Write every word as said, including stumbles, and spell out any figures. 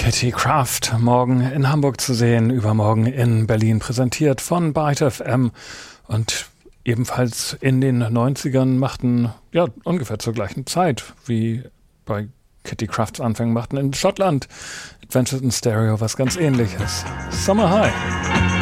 Kitty Kraft, morgen in Hamburg zu sehen, übermorgen in Berlin, präsentiert von Byte F M. Und ebenfalls in den neunzigern machten, ja, ungefähr zur gleichen Zeit wie bei Kitty Krafts Anfängen, machten in Schottland Adventures in Stereo was ganz Ähnliches. Summer High.